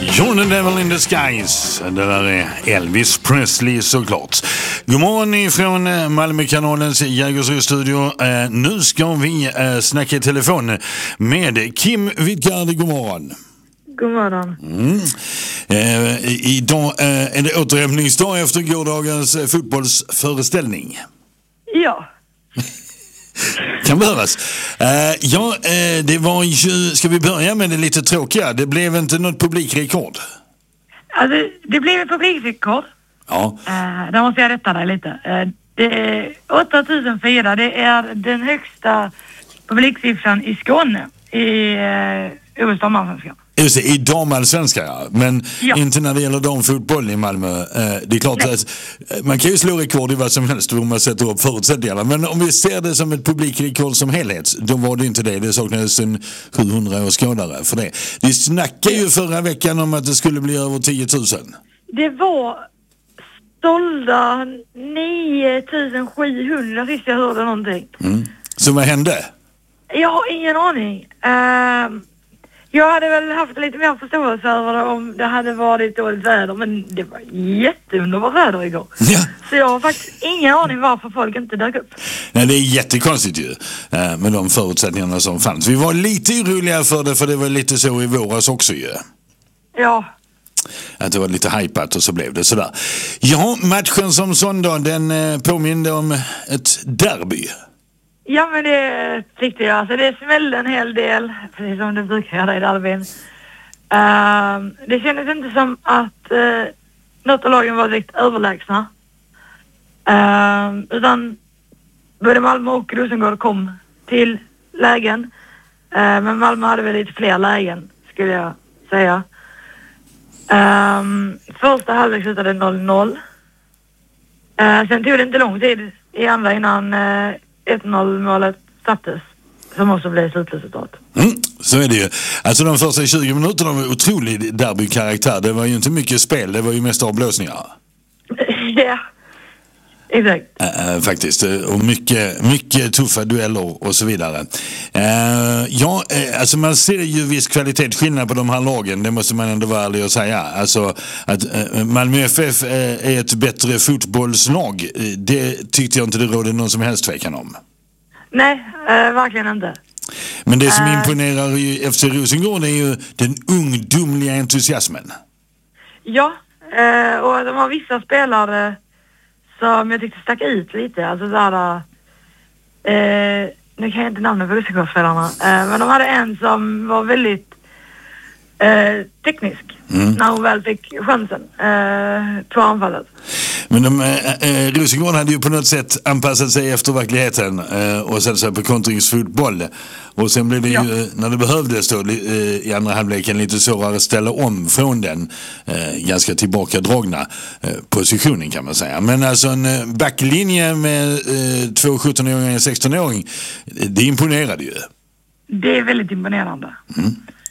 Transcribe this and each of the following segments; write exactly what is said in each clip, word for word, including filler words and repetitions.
You're the devil in the skies. Det där är Elvis Presley såklart. God morgon ifrån Malmökanalens Jägersro-studio. Eh, nu ska vi eh, snacka i telefon med Kim Widgard. God morgon. God morgon. Mm. Eh, idag eh, är det återhämtningsdag efter gårdagens eh, fotbollsföreställning. Ja. Kan behövas. Uh, ja, uh, det var ju, ska vi börja med det lite tråkiga? Det blev inte något publikrekord. Alltså, det blev ett publikrekord. Ja. Uh, där måste jag rätta dig lite. Uh, det är åtta tusen fyra. Det är den högsta publiksiffran i Skåne i uh, O S damallsvenskan. Just det, i damallsvenska, ja. Men ja. Inte när det gäller damfotboll i Malmö. Uh, det är klart Nej. att uh, man kan ju slå rekord i vad som helst om man sätter upp förutsättningarna. Men om vi ser det som ett publikrekord som helhet, då var det inte det. Det saknades en sjuhundra åskådare för det. Vi snackade ju förra veckan om att det skulle bli över tio tusen. Det var stolda nio tusen sjuhundra sist jag hörde någonting. Mm. Så vad hände? Jag har ingen aning. Uh, jag hade väl haft lite mer förståelse över det om det hade varit dåligt väder, men det var jätteunderbart väder igår. Ja. Så jag har faktiskt ingen aning varför folk inte dök upp. Nej, det är jättekonstigt ju med de förutsättningarna som fanns. Vi var lite oroliga för det, för det var lite så i våras också ju. Ja. Att det var lite hypat och så blev det sådär. Ja, matchen som sån då, den påminner om ett derby. Ja, men det tyckte jag. Alltså, det smällde en hel del, precis som det brukar göra i derbyn. Uh, det kändes inte som att uh, något av lagen var riktigt överlägsna. Uh, utan både Malmö och Rosengård kom till lägen. Uh, men Malmö hade väl lite fler lägen, skulle jag säga. Uh, första halvlek slutade noll noll. Uh, sen tog det inte lång tid i andra innan uh, ett noll målet sattes, som också blev slutresultat. Mm, så är det ju. Alltså de första tjugo minuterna var otrolig derbykaraktär. Det var ju inte mycket spel, det var ju mest avblåsningar. Ja, exakt. Äh, faktiskt. Och mycket, mycket tuffa dueller och så vidare. Äh, ja, alltså man ser ju viss kvalitetsskillnad på de här lagen. Det måste man ändå vara ärlig och säga. Alltså att äh, Malmö F F är ett bättre fotbollslag. Det tyckte jag inte det rådde någon som helst tvekan om. Nej, äh, verkligen inte. Men det som äh... imponerar i F C Rosengård är ju den ungdomliga entusiasmen. Ja, äh, och de har vissa spelare som jag tyckte stack ut lite. Alltså såhär, eh, nu kan jag inte namnet på Rosengårdsspelarna, eh, men de hade en som var väldigt eh, teknisk mm. när hon väl fick chansen eh, på anfallet. Men de, eh, Rosengård hade ju på något sätt anpassat sig efter verkligheten eh, och satt sig på kontringsfotboll. Och sen blev det ja. ju, när det behövdes då, eh, i andra halvleken lite svårare att ställa om från den eh, ganska tillbakadragna eh, positionen kan man säga. Men alltså en eh, backlinje med eh, två sjutton-åringar och en sexton-åring, det imponerade ju. Det är väldigt imponerande. Mm.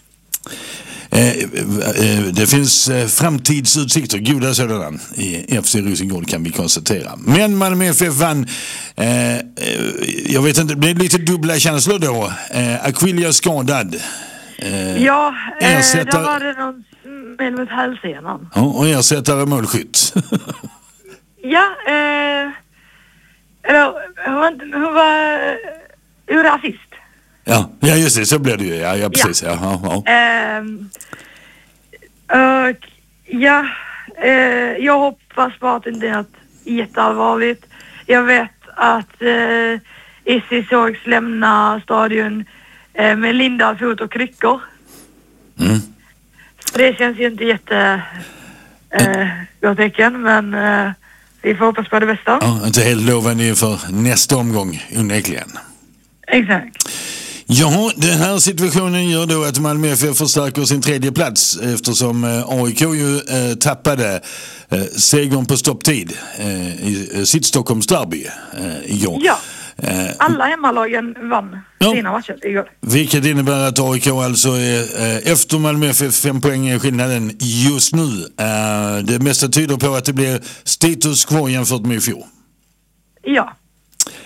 Det finns framtidsutsikter, goda sådana i F C Rosengård kan vi konstatera. Men Malmö F F vann, eh, jag vet inte, det blev lite dubbla känslor då. Eh, Aquila skadad. Eh, ja, eh, ersättare... där var det någon smäll mot hälsenan. Ja, och ersättare målskytt. ja, eh, eller, hon var, hon var ur assist. Ja, ja, just det, så blev det ju. Ja, ja precis. Ja. Ja, ja. Um, och, ja uh, jag hoppas på att det inte är något jätteallvarligt. Jag vet att uh, Issi sågs lämna stadion uh, med lindad fot och kryckor. Mm. Det känns ju inte jätte uh, gott tecken, men uh, vi får hoppas på det bästa. Ja, inte helt lovande inför nästa omgång, onekligen. Exakt. Ja, den här situationen gör då att Malmö F F förstärker sin tredje plats eftersom A I K ju eh, tappade eh, segern på stopptid eh, i sitt Stockholms derby eh, igår. Ja, eh, alla hemmalagen vann ja. sina matcher igår. Vilket innebär att A I K alltså är eh, efter Malmö F F fem poäng är skillnaden just nu. Eh, det mesta tyder på att det blir status quo jämfört med i fjol. Ja.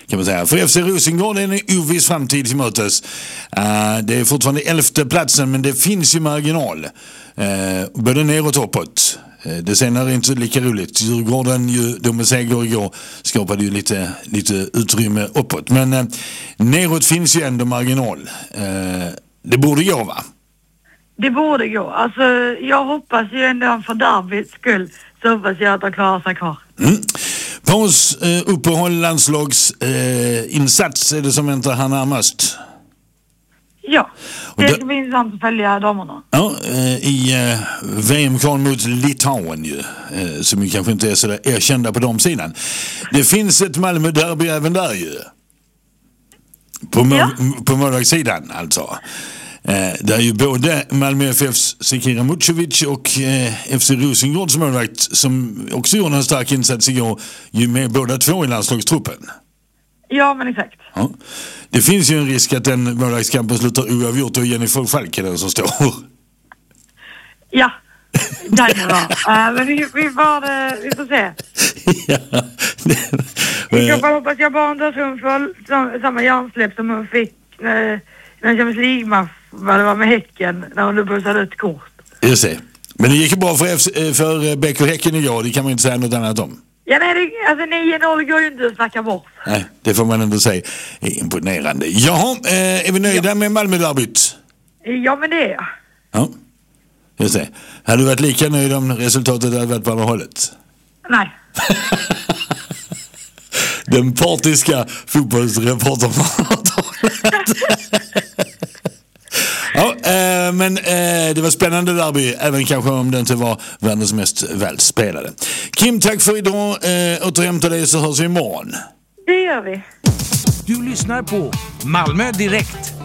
kan man säga. För F C Rosengård är en oviss framtid till mötes. Uh, det är fortfarande elfte platsen, men det finns ju marginal. Uh, både neråt och uppåt. Uh, det senare är inte lika roligt. Djurgården, ju, de med seger igår, skapade ju lite, lite utrymme uppåt. Men uh, neråt finns ju ändå marginal. Uh, det borde gå, va? Det borde gå. Alltså, jag hoppas ju ändå för Derbyts skull så hoppas jag att de klarar sig kvar. Mm. Paus, eh, uppehåll, landslags eh, insats är det som väntar här närmast. Ja, det ska bli intressant att följa damerna. Ja, eh, i eh, V M-kval mot Litauen ju, eh, som ju kanske inte är så där erkända på de sidan. Det finns ett Malmö-derby även där ju. På, ja. på målvaktssidan alltså. Eh, där är ju både Malmö F F:s Sekira Mucovic och eh, F C Rosengårds målvakt, som också gjorde en stark insats igår, ju med båda två i landslagstruppen. Ja, men exakt. Ja. Det finns ju en risk att den målvaktskampen slutar oavgjort och Jennifer Falk är den som står. Ja, det är bra. Uh, men vi, vi, får, uh, vi får se. Ja. Jag bara hoppas jag bara inte får samma hjärnsläpp som hon fick när när Champions League vad det var med Häcken när hon bussade ut kort. Just det. Men det gick ju bra för, F- för Bäck och Häcken igår, det kan man inte säga något annat om. Ja, nej, det, alltså nio noll går ju inte att snacka bort. Nej, det får man ändå säga är imponerande. Jaha, eh, är vi nöjda ja. med Malmö-derbyt? Ja, men det är jag. Ja, just det. Hade du varit lika nöjd om resultatet hade varit på andra hållet? Nej. Den partiska fotbollsreportern. Ja, eh, men eh, det var spännande derby, även kanske om det inte var världens mest välspelade. Kim, tack för idag. Eh, återhämta dig så hörs vi imorgon. Det gör vi. Du lyssnar på Malmö Direkt.